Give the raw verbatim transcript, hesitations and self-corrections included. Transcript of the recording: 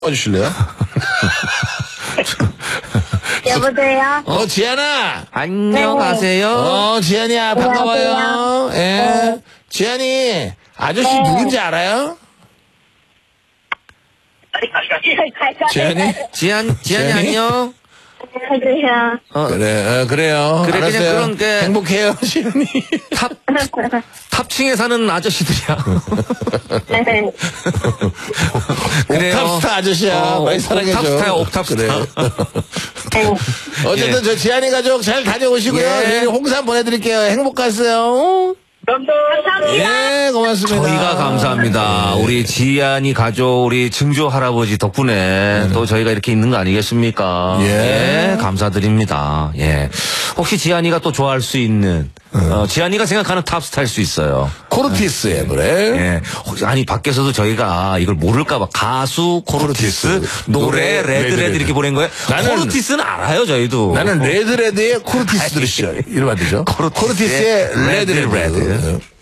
꺼주실래요? 여보세요? 어, 지안아! 안녕하세요. 어, 지안이야, 반가워요. 예. 네. 지안이, 아저씨 네. 누군지 알아요? 지안이? 지안, 지안이 지안이? 안녕. 안녕하세요. 어, 그래, 어, 그래요. 그래, 그냥 알았어요. 그런 게- 행복해요, 지안이. 탑, 탑층에 사는 아저씨들이야. 네. 그래요. 옥탑스타 아저씨야. 어, 많이 사랑해줘. 옥탑스타야, 옥탑스타. 그래. 어쨌든 예. 저 지안이 가족 잘 다녀오시고요. 예. 내일 홍삼 보내드릴게요. 행복하세요. 감사합니다. 예, 고맙습니다. 저희가 감사합니다. 우리 지안이 가족, 우리 증조 할아버지 덕분에 또 저희가 이렇게 있는 거 아니겠습니까? 예. 예, 감사드립니다. 예. 혹시 지안이가 또 좋아할 수 있는, 어, 지안이가 생각하는 탑스타일 수 있어요. 코르티스의 노래. 예. 혹시, 아니, 밖에서도 저희가 이걸 모를까봐 가수 코르티스, 코르티스, 노래, 노래, 레드, 레드, 레드 이렇게 보낸 거예요. 나는- 코르티스는 알아요, 저희도. 나는 레드레드의 코르티스 들으시죠. 이러면 안 되죠? 코르티스의 코르티스의 레드레드. 레드, 레드.